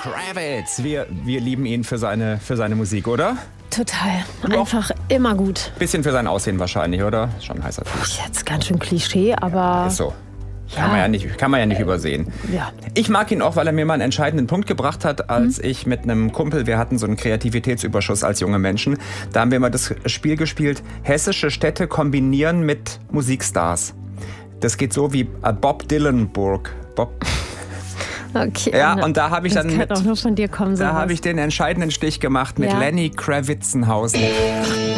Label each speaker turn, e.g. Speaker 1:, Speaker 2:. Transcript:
Speaker 1: Kravitz. Wir lieben ihn für seine Musik, oder?
Speaker 2: Total. Einfach immer gut.
Speaker 1: Bisschen für sein Aussehen wahrscheinlich, oder? Ist schon ein heißer Typ.
Speaker 2: Jetzt ganz schön Klischee, aber...
Speaker 1: Ist so. Kann man ja nicht übersehen.
Speaker 2: Ja.
Speaker 1: Ich mag ihn auch, weil er mir mal einen entscheidenden Punkt gebracht hat, als ich mit einem Kumpel, wir hatten so einen Kreativitätsüberschuss als junge Menschen, da haben wir mal das Spiel gespielt, hessische Städte kombinieren mit Musikstars. Das geht so wie Bob Dylanburg.
Speaker 2: Okay.
Speaker 1: Ja, und da habe ich
Speaker 2: das
Speaker 1: dann
Speaker 2: kann auch nur von dir kommen,
Speaker 1: da habe ich den entscheidenden Stich gemacht mit Lenny Kravitzenhausen.